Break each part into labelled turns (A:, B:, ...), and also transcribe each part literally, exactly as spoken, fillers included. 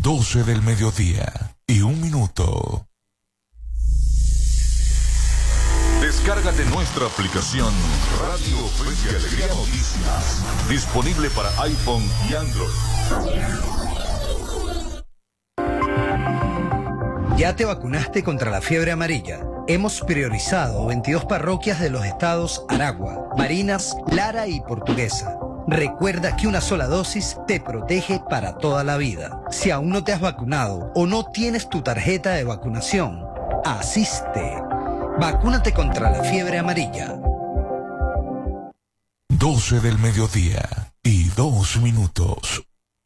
A: doce del mediodía y un minuto. Descárgate nuestra aplicación Radio Fe y Alegría Noticias, disponible para iPhone y Android.
B: ¿Ya te vacunaste contra la fiebre amarilla? Hemos priorizado veintidós parroquias de los estados Aragua, Barinas, Lara y Portuguesa. Recuerda que una sola dosis te protege para toda la vida. Si aún no te has vacunado o no tienes tu tarjeta de vacunación, asiste. Vacúnate contra la fiebre amarilla.
A: doce del mediodía y dos minutos.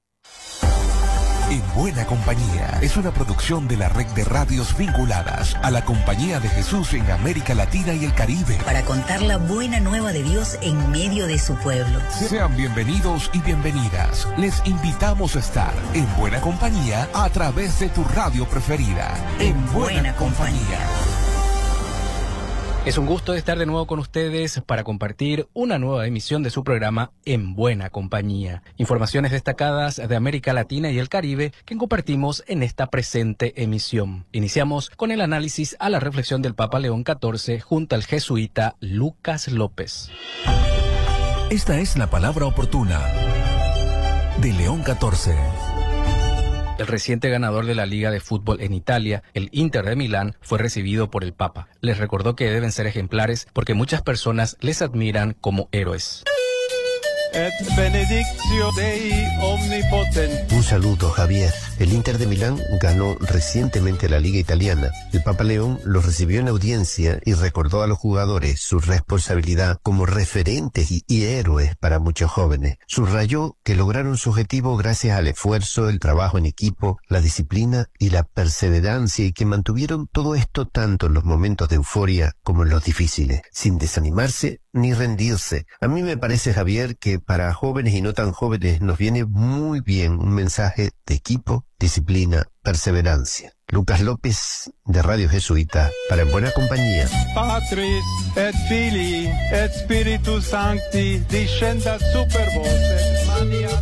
A: En Buena Compañía es una producción de la red de radios vinculadas a la Compañía de Jesús en América Latina y el Caribe.
C: Para contar la buena nueva de Dios en medio de su pueblo.
A: Sean bienvenidos y bienvenidas. Les invitamos a estar en Buena Compañía a través de tu radio preferida. En Buena, buena Compañía. Compañía.
D: Es un gusto estar de nuevo con ustedes para compartir una nueva emisión de su programa En Buena Compañía. Informaciones destacadas de América Latina y el Caribe que compartimos en esta presente emisión. Iniciamos con el análisis a la reflexión del Papa León catorce junto al jesuita Lucas López.
E: Esta es la palabra oportuna de León catorce.
D: El reciente ganador de la Liga de Fútbol en Italia, el Inter de Milán, fue recibido por el Papa. Les recordó que deben ser ejemplares porque muchas personas les admiran como héroes.
F: Et benedictio Dei omnipotens.
G: Un saludo, Javier. El Inter de Milán ganó recientemente la Liga Italiana. El Papa León los recibió en audiencia y recordó a los jugadores su responsabilidad como referentes y, y héroes para muchos jóvenes. Subrayó que lograron su objetivo gracias al esfuerzo, el trabajo en equipo, la disciplina y la perseverancia, y que mantuvieron todo esto tanto en los momentos de euforia como en los difíciles, sin desanimarse ni rendirse. A mí me parece, Javier, que para jóvenes y no tan jóvenes nos viene muy bien un mensaje de equipo, disciplina, perseverancia. Lucas López, de Radio Jesuita, para En Buena Compañía.
F: Patris et Filii et Spiritus Sancti descendat super vos et maniat.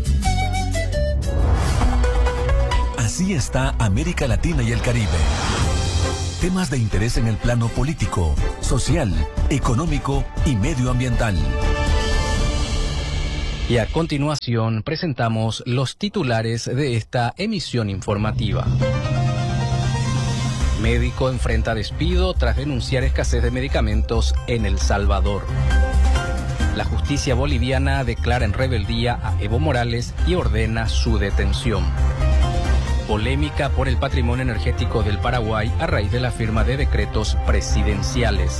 E: Así está América Latina y el Caribe. Temas de interés en el plano político, social, económico y medioambiental.
D: Y a continuación presentamos los titulares de esta emisión informativa. Médico enfrenta despido tras denunciar escasez de medicamentos en El Salvador. La justicia boliviana declara en rebeldía a Evo Morales y ordena su detención. Polémica por el patrimonio energético del Paraguay a raíz de la firma de decretos presidenciales.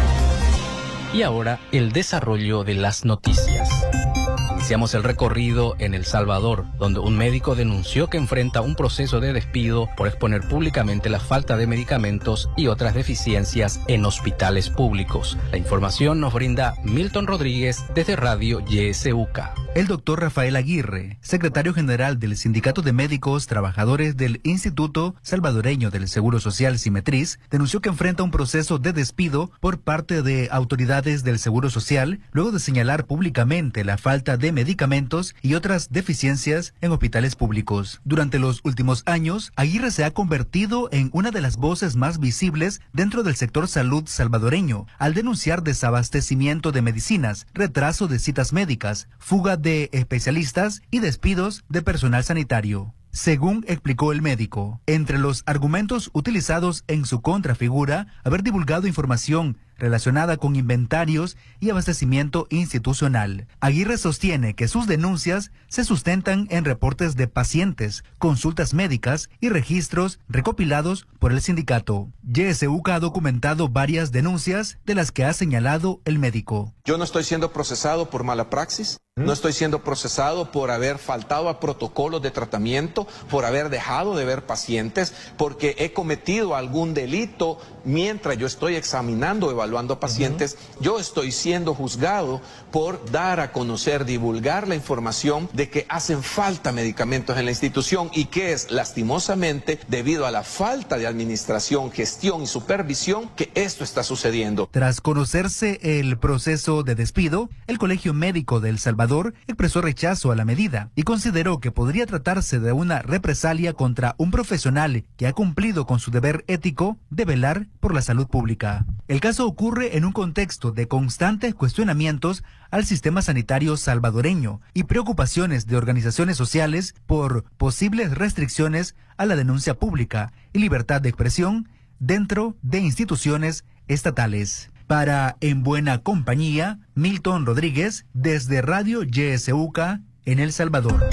D: Y ahora el desarrollo de las noticias. Iniciamos el recorrido en El Salvador, donde un médico denunció que enfrenta un proceso de despido por exponer públicamente la falta de medicamentos y otras deficiencias en hospitales públicos. La información nos brinda Milton Rodríguez desde Radio Y S U K.
H: El doctor Rafael Aguirre, secretario general del Sindicato de Médicos Trabajadores del Instituto Salvadoreño del Seguro Social Simetriz, denunció que enfrenta un proceso de despido por parte de autoridades del Seguro Social, luego de señalar públicamente la falta de medicamentos y otras deficiencias en hospitales públicos. Durante los últimos años, Aguirre se ha convertido en una de las voces más visibles dentro del sector salud salvadoreño, al denunciar desabastecimiento de medicinas, retraso de citas médicas, fuga de de especialistas y despidos de personal sanitario. Según explicó el médico, entre los argumentos utilizados en su contra figura haber divulgado información relacionada con inventarios y abastecimiento institucional. Aguirre sostiene que sus denuncias se sustentan en reportes de pacientes, consultas médicas y registros recopilados por el sindicato. Y S U K ha documentado varias denuncias de las que ha señalado el médico.
I: Yo no estoy siendo procesado por mala praxis, no estoy siendo procesado por haber faltado a protocolos de tratamiento, por haber dejado de ver pacientes, porque he cometido algún delito mientras yo estoy examinando, evaluando pacientes. Uh-huh. Yo estoy siendo juzgado por dar a conocer, divulgar la información de que hacen falta medicamentos en la institución y que es lastimosamente debido a la falta de administración, gestión y supervisión que esto está sucediendo.
H: Tras conocerse el proceso de despido, el Colegio Médico de El Salvador Salvador expresó rechazo a la medida y consideró que podría tratarse de una represalia contra un profesional que ha cumplido con su deber ético de velar por la salud pública. El caso ocurre en un contexto de constantes cuestionamientos al sistema sanitario salvadoreño y preocupaciones de organizaciones sociales por posibles restricciones a la denuncia pública y libertad de expresión dentro de instituciones estatales. Para En Buena Compañía, Milton Rodríguez, desde Radio Y S U C A, en El Salvador.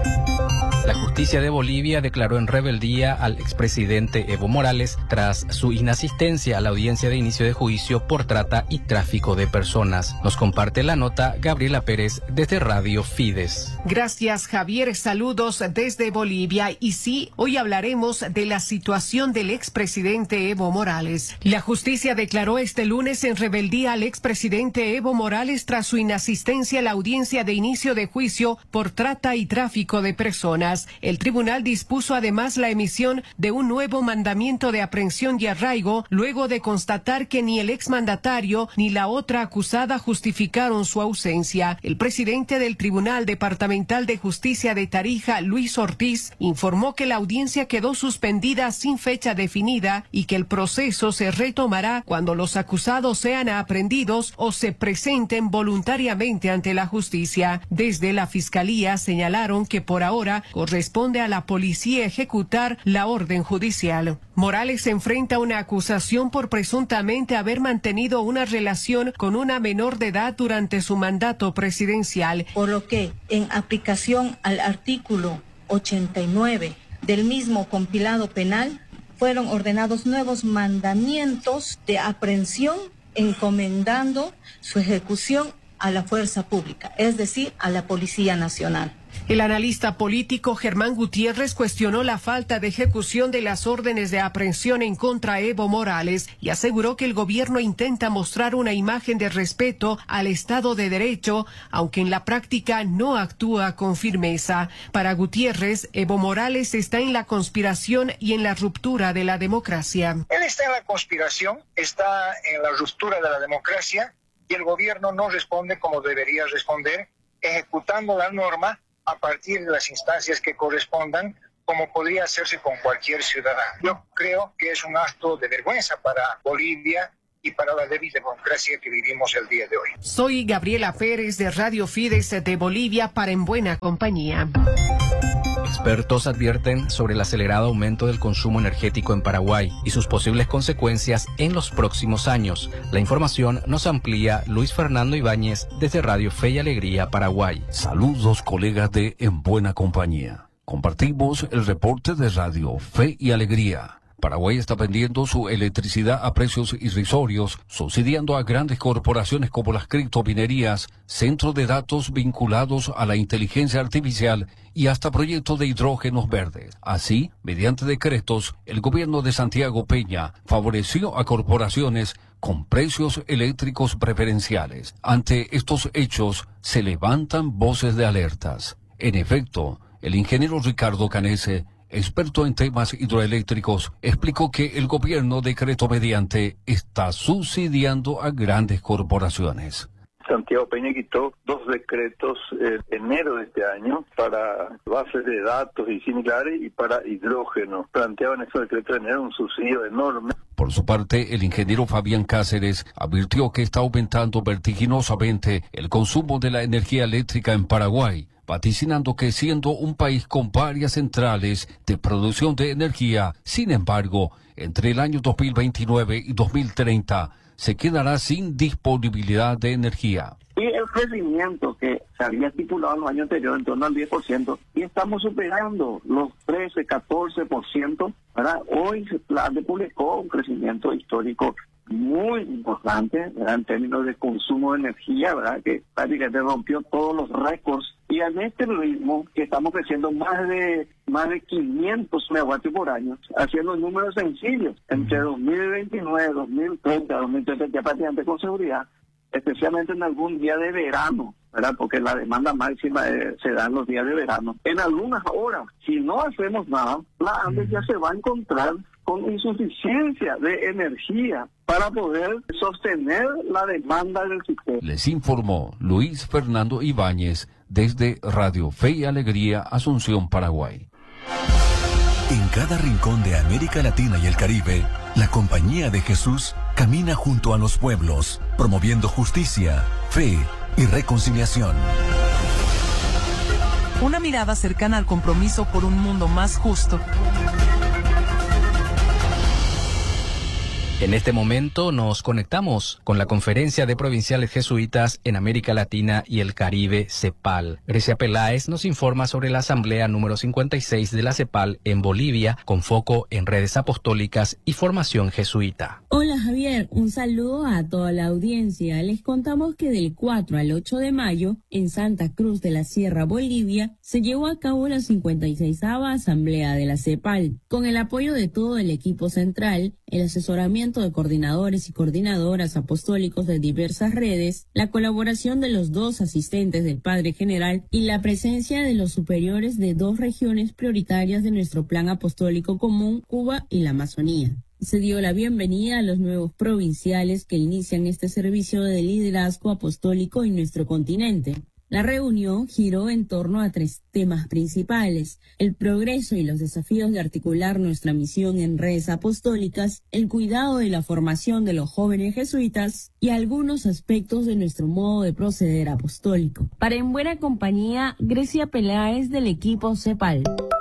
D: La justicia de Bolivia declaró en rebeldía al expresidente Evo Morales tras su inasistencia a la audiencia de inicio de juicio por trata y tráfico de personas. Nos comparte la nota Gabriela Pérez desde Radio Fides.
J: Gracias, Javier. Saludos desde Bolivia. Y sí, hoy hablaremos de la situación del expresidente Evo Morales. La justicia declaró este lunes en rebeldía al expresidente Evo Morales tras su inasistencia a la audiencia de inicio de juicio por trata y tráfico de personas. El tribunal dispuso además la emisión de un nuevo mandamiento de aprehensión y arraigo luego de constatar que ni el exmandatario ni la otra acusada justificaron su ausencia. El presidente del Tribunal Departamental de Justicia de Tarija, Luis Ortiz, informó que la audiencia quedó suspendida sin fecha definida y que el proceso se retomará cuando los acusados sean aprehendidos o se presenten voluntariamente ante la justicia. Desde la Fiscalía señalaron que por ahora corresponde a la policía ejecutar la orden judicial. Morales enfrenta una acusación por presuntamente haber mantenido una relación con una menor de edad durante su mandato presidencial.
K: Por lo que, en aplicación al artículo ochenta y nueve del mismo compilado penal, fueron ordenados nuevos mandamientos de aprehensión encomendando su ejecución a la fuerza pública, es decir, a la Policía Nacional.
J: El analista político Germán Gutiérrez cuestionó la falta de ejecución de las órdenes de aprehensión en contra de Evo Morales y aseguró que el gobierno intenta mostrar una imagen de respeto al Estado de Derecho, aunque en la práctica no actúa con firmeza. Para Gutiérrez, Evo Morales está en la conspiración y en la ruptura de la democracia.
L: Él está en la conspiración, está en la ruptura de la democracia y el gobierno no responde como debería responder, ejecutando la norma a partir de las instancias que correspondan, como podría hacerse con cualquier ciudadano. Yo creo que es un acto de vergüenza para Bolivia y para la débil democracia que vivimos el día de hoy.
J: Soy Gabriela Pérez de Radio Fides de Bolivia para En Buena Compañía.
D: Expertos advierten sobre el acelerado aumento del consumo energético en Paraguay y sus posibles consecuencias en los próximos años. La información nos amplía Luis Fernando Ibáñez desde Radio Fe y Alegría, Paraguay.
E: Saludos, colegas de En Buena Compañía. Compartimos el reporte de Radio Fe y Alegría. Paraguay está vendiendo su electricidad a precios irrisorios, subsidiando a grandes corporaciones como las criptominerías, centros de datos vinculados a la inteligencia artificial y hasta proyectos de hidrógenos verdes. Así, mediante decretos, el gobierno de Santiago Peña favoreció a corporaciones con precios eléctricos preferenciales. Ante estos hechos, se levantan voces de alertas. En efecto, el ingeniero Ricardo Canese, experto en temas hidroeléctricos, explicó que el gobierno decreto mediante está subsidiando a grandes corporaciones.
M: Santiago Peña quitó dos decretos en enero de este año para bases de datos y similares y para hidrógeno. Planteaban esos decretos de enero un subsidio enorme.
E: Por su parte, el ingeniero Fabián Cáceres advirtió que está aumentando vertiginosamente el consumo de la energía eléctrica en Paraguay, vaticinando que siendo un país con varias centrales de producción de energía, sin embargo, entre el año dos mil veintinueve y dos mil treinta, se quedará sin disponibilidad de energía.
N: Y el crecimiento que se había estipulado en los años anteriores en torno al diez por ciento, y estamos superando los trece, catorce por ciento, ¿verdad? Hoy la ANDE publicó un crecimiento histórico muy importante, ¿verdad?, en términos de consumo de energía, ¿verdad?, que prácticamente rompió todos los récords. Y en este ritmo, que estamos creciendo más de más de quinientos megavatios por año, haciendo números sencillos, entre dos mil veintinueve, dos mil treinta, dos mil treinta, ya prácticamente con seguridad, especialmente en algún día de verano, ¿verdad?, porque la demanda máxima eh, se da en los días de verano. En algunas horas, si no hacemos nada, la ANDE ya se va a encontrar con insuficiencia de energía para poder sostener la demanda del sistema.
E: Les informó Luis Fernando Ibáñez desde Radio Fe y Alegría, Asunción, Paraguay.
A: En cada rincón de América Latina y el Caribe, la Compañía de Jesús camina junto a los pueblos, promoviendo justicia, fe y reconciliación.
O: Una mirada cercana al compromiso por un mundo más justo.
D: En este momento nos conectamos con la Conferencia de Provinciales Jesuitas en América Latina y el Caribe, CEPAL. Grecia Peláez nos informa sobre la asamblea número cincuenta y seis de la CEPAL en Bolivia, con foco en redes apostólicas y formación jesuita.
P: Hola Javier, un saludo a toda la audiencia. Les contamos que del cuatro al ocho de mayo, en Santa Cruz de la Sierra, Bolivia, se llevó a cabo la cincuenta y seisava asamblea de la CEPAL. Con el apoyo de todo el equipo central, el asesoramiento de coordinadores y coordinadoras apostólicos de diversas redes, la colaboración de los dos asistentes del Padre General y la presencia de los superiores de dos regiones prioritarias de nuestro Plan Apostólico Común, Cuba y la Amazonía. Se dio la bienvenida a los nuevos provinciales que inician este servicio de liderazgo apostólico en nuestro continente. La reunión giró en torno a tres temas principales: el progreso y los desafíos de articular nuestra misión en redes apostólicas, el cuidado de la formación de los jóvenes jesuitas y algunos aspectos de nuestro modo de proceder apostólico. Para En Buena Compañía, Grecia Peláez del equipo CEPAL.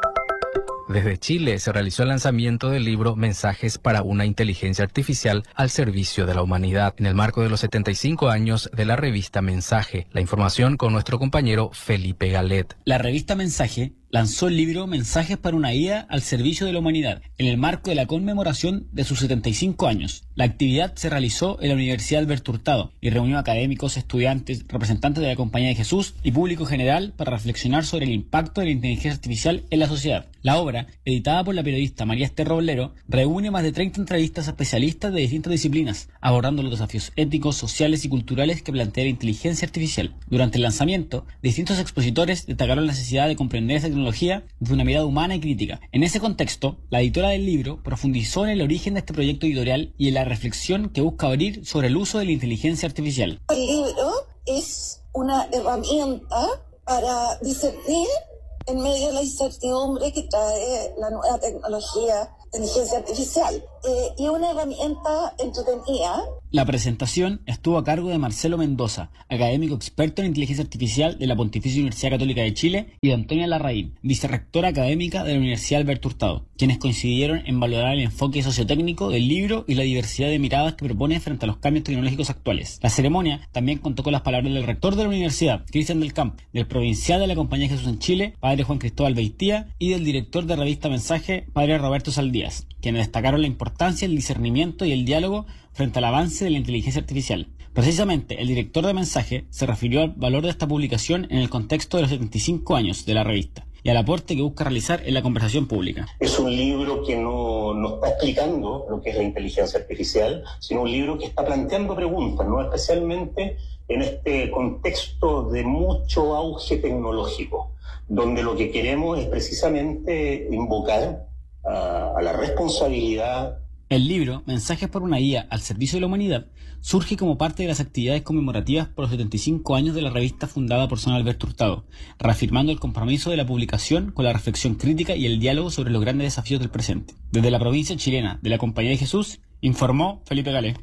D: Desde Chile se realizó el lanzamiento del libro Mensajes para una inteligencia artificial al servicio de la humanidad, en el marco de los setenta y cinco años de la revista Mensaje. La información con nuestro compañero Felipe Galet.
Q: La revista Mensaje lanzó el libro Mensajes para una I A al servicio de la humanidad, en el marco de la conmemoración de sus setenta y cinco años. La actividad se realizó en la Universidad Alberto Hurtado y reunió a académicos, estudiantes, representantes de la Compañía de Jesús y público general para reflexionar sobre el impacto de la inteligencia artificial en la sociedad. La obra, editada por la periodista María Esther Roblero, reúne más de treinta entrevistas a especialistas de distintas disciplinas, abordando los desafíos éticos, sociales y culturales que plantea la inteligencia artificial. Durante el lanzamiento, distintos expositores destacaron la necesidad de comprender esta tecnología desde una mirada humana y crítica. En ese contexto, la editora del libro profundizó en el origen de este proyecto editorial y en la reflexión que busca abrir sobre el uso de la inteligencia artificial.
R: El libro es una herramienta para discernir en medio de la incertidumbre que trae la nueva tecnología, inteligencia artificial, eh, y una herramienta entretenida.
Q: La presentación estuvo a cargo de Marcelo Mendoza, académico experto en inteligencia artificial de la Pontificia Universidad Católica de Chile, y de Antonia Larraín, vicerrectora académica de la Universidad Alberto Hurtado, quienes coincidieron en valorar el enfoque sociotécnico del libro y la diversidad de miradas que propone frente a los cambios tecnológicos actuales. La ceremonia también contó con las palabras del rector de la universidad, Cristian del Camp, del provincial de la Compañía de Jesús en Chile, Padre Juan Cristóbal Beitía, y del director de revista Mensaje, Padre Roberto Saldías, quienes destacaron la importancia del discernimiento y el diálogo frente al avance de la inteligencia artificial. Precisamente, el director de Mensaje se refirió al valor de esta publicación en el contexto de los setenta y cinco años de la revista y al aporte que busca realizar en la conversación pública.
S: Es un libro que no, no está explicando lo que es la inteligencia artificial, sino un libro que está planteando preguntas, ¿no? Especialmente en este contexto de mucho auge tecnológico, donde lo que queremos es precisamente invocar a, a la responsabilidad.
Q: El libro, Mensajes por una I A al servicio de la humanidad, surge como parte de las actividades conmemorativas por los setenta y cinco años de la revista fundada por San Alberto Hurtado, reafirmando el compromiso de la publicación con la reflexión crítica y el diálogo sobre los grandes desafíos del presente. Desde la provincia chilena de la Compañía de Jesús, informó Felipe Galé.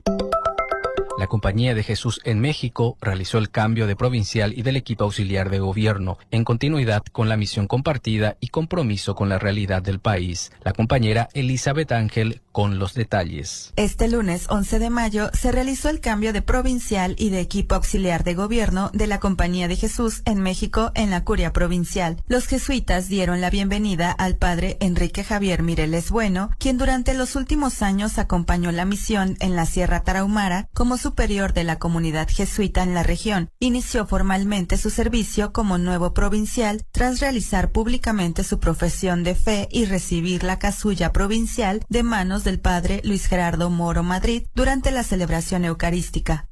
D: La Compañía de Jesús en México realizó el cambio de provincial y del equipo auxiliar de gobierno, en continuidad con la misión compartida y compromiso con la realidad del país. La compañera Elizabeth Ángel con los detalles.
T: Este lunes once de mayo se realizó el cambio de provincial y de equipo auxiliar de gobierno de la Compañía de Jesús en México en la Curia Provincial. Los jesuitas dieron la bienvenida al padre Enrique Javier Mireles Bueno, quien durante los últimos años acompañó la misión en la Sierra Tarahumara como superior de la comunidad jesuita en la región. Inició formalmente su servicio como nuevo provincial tras realizar públicamente su profesión de fe y recibir la casulla provincial de manos del padre Luis Gerardo Moro Madrid durante la celebración eucarística.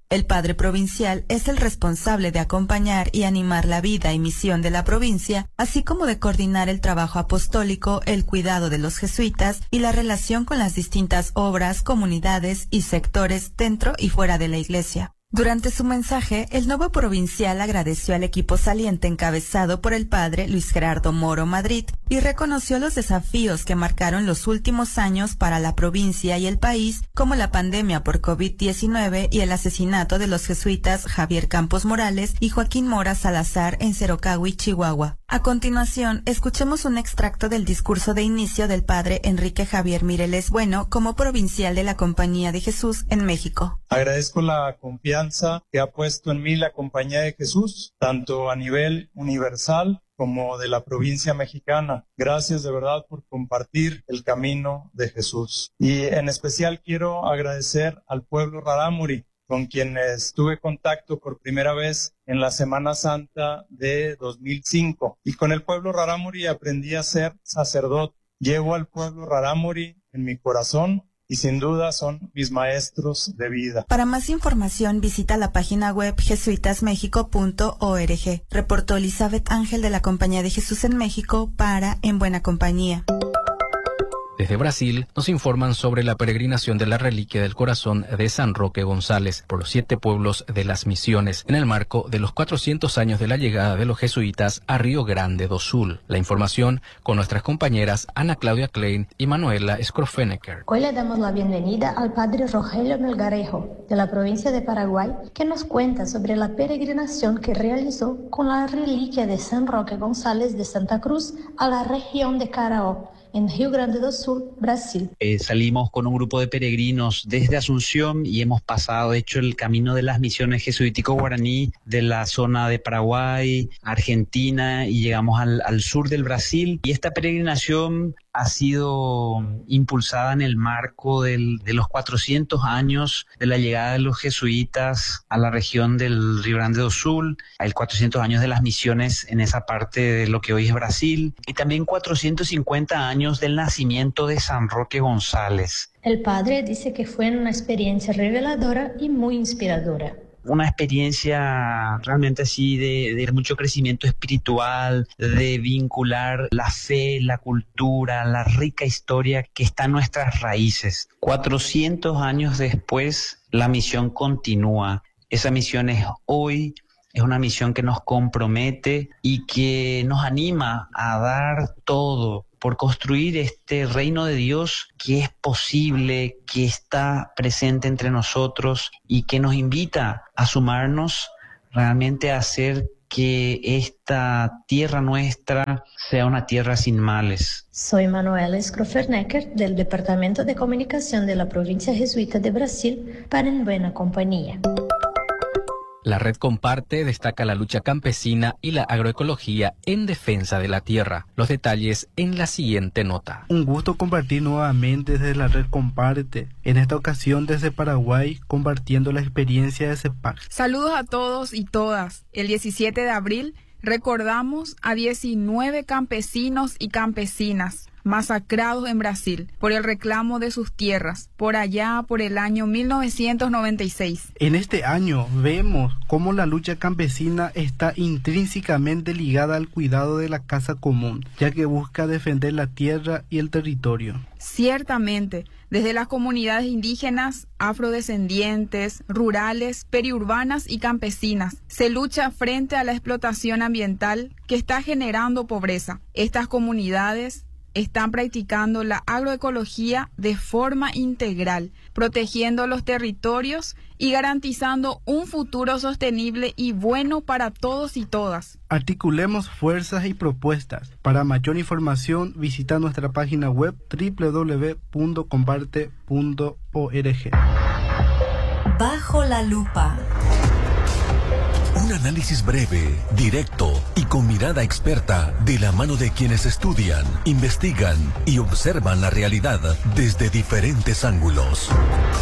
T: El padre provincial es el responsable de acompañar y animar la vida y misión de la provincia, así como de coordinar el trabajo apostólico, el cuidado de los jesuitas y la relación con las distintas obras, comunidades y sectores dentro y fuera de la iglesia. Durante su mensaje, el nuevo provincial agradeció al equipo saliente encabezado por el padre Luis Gerardo Moro Madrid y reconoció los desafíos que marcaron los últimos años para la provincia y el país, como la pandemia por COVID diecinueve y el asesinato de los jesuitas Javier Campos Morales y Joaquín Mora Salazar en Cerocahui, Chihuahua. A continuación, escuchemos un extracto del discurso de inicio del padre Enrique Javier Mireles Bueno como provincial de la Compañía de Jesús en México.
U: Agradezco la confianza que ha puesto en mí la Compañía de Jesús, tanto a nivel universal como de la provincia mexicana. Gracias de verdad por compartir el camino de Jesús. Y en especial quiero agradecer al pueblo rarámuri, con quienes tuve contacto por primera vez en la Semana Santa de dos mil cinco. Y con el pueblo rarámuri aprendí a ser sacerdote. Llevo al pueblo rarámuri en mi corazón y sin duda son mis maestros de vida.
T: Para más información visita la página web jesuitas mexico punto org. Reportó Elizabeth Ángel de la Compañía de Jesús en México para En Buena Compañía.
D: Desde Brasil nos informan sobre la peregrinación de la reliquia del corazón de San Roque González por los siete pueblos de las misiones en el marco de los cuatrocientos años de la llegada de los jesuitas a Río Grande do Sul. La información con nuestras compañeras Ana Claudia Klein y Manuela Scrofenecker.
V: Hoy le damos la bienvenida al padre Rogelio Melgarejo de la provincia de Paraguay, que nos cuenta sobre la peregrinación que realizó con la reliquia de San Roque González de Santa Cruz a la región de Caraó, en Río Grande do Sul, Brasil.
W: Eh, salimos con un grupo de peregrinos desde Asunción y hemos pasado, de hecho, el camino de las misiones jesuítico-guaraní de la zona de Paraguay, Argentina, y llegamos al, al sur del Brasil. Y esta peregrinación ha sido impulsada en el marco del, de los cuatrocientos años de la llegada de los jesuitas a la región del Río Grande do Sul, el cuatrocientos años de las misiones en esa parte de lo que hoy es Brasil, y también cuatrocientos cincuenta años del nacimiento de San Roque González.
V: El padre dice que fue una experiencia reveladora y muy inspiradora.
W: Una experiencia realmente así de, de mucho crecimiento espiritual, de vincular la fe, la cultura, la rica historia que está en nuestras raíces. cuatrocientos años después, la misión continúa. Esa misión es hoy, es una misión que nos compromete y que nos anima a dar todo por construir este reino de Dios que es posible, que está presente entre nosotros y que nos invita a sumarnos realmente a hacer que esta tierra nuestra sea una tierra sin males.
V: Soy Manuela Scrofenecker del Departamento de Comunicación de la Provincia Jesuita de Brasil para En Buena Compañía.
D: La red Comparte destaca la lucha campesina y la agroecología en defensa de la tierra. Los detalles en la siguiente nota.
X: Un gusto compartir nuevamente desde la red Comparte, en esta ocasión desde Paraguay, compartiendo la experiencia de CEPAC.
Y: Saludos a todos y todas. El diecisiete de abril recordamos a diecinueve campesinos y campesinas masacrados en Brasil por el reclamo de sus tierras, por allá por el año mil novecientos noventa y seis.
X: En este año vemos cómo la lucha campesina está intrínsecamente ligada al cuidado de la casa común, ya que busca defender la tierra y el territorio.
Y: Ciertamente, desde las comunidades indígenas, afrodescendientes, rurales, periurbanas y campesinas, se lucha frente a la explotación ambiental que está generando pobreza. Estas comunidades están practicando la agroecología de forma integral, protegiendo los territorios y garantizando un futuro sostenible y bueno para todos y todas.
X: Articulemos fuerzas y propuestas. Para mayor información, visita nuestra página web doble u doble u doble u punto comparte punto org.
Z: Bajo la lupa.
A: Un análisis breve, directo y con mirada experta de la mano de quienes estudian, investigan y observan la realidad desde diferentes ángulos.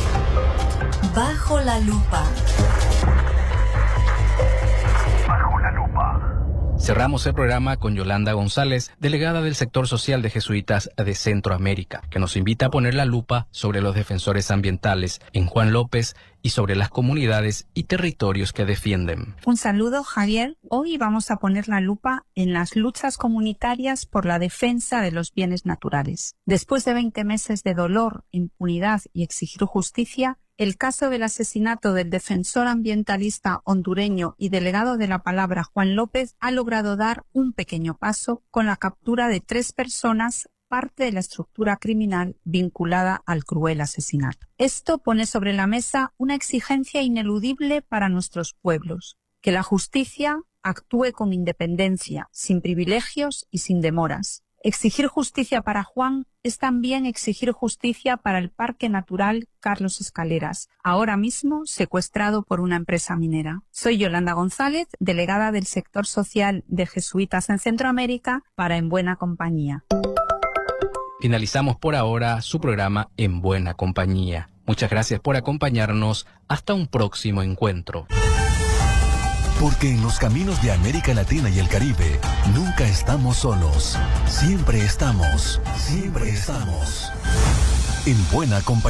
Z: Bajo la lupa.
A: Bajo la lupa.
D: Cerramos el programa con Yolanda González, delegada del sector social de Jesuitas de Centroamérica, que nos invita a poner la lupa sobre los defensores ambientales en Juan López y sobre las comunidades y territorios que defienden.
B: Un saludo, Javier. Hoy vamos a poner la lupa en las luchas comunitarias por la defensa de los bienes naturales. Después de veinte meses de dolor, impunidad y exigir justicia, el caso del asesinato del defensor ambientalista hondureño y delegado de la palabra Juan López ha logrado dar un pequeño paso con la captura de tres personas, parte de la estructura criminal vinculada al cruel asesinato. Esto pone sobre la mesa una exigencia ineludible para nuestros pueblos: que la justicia actúe con independencia, sin privilegios y sin demoras. Exigir justicia para Juan es también exigir justicia para el Parque Natural Carlos Escaleras, ahora mismo secuestrado por una empresa minera. Soy Yolanda González, delegada del sector social de Jesuitas en Centroamérica para En Buena Compañía.
D: Finalizamos por ahora su programa En Buena Compañía. Muchas gracias por acompañarnos. Hasta un próximo encuentro.
A: Porque en los caminos de América Latina y el Caribe nunca estamos solos. Siempre estamos, siempre estamos en buena compañía.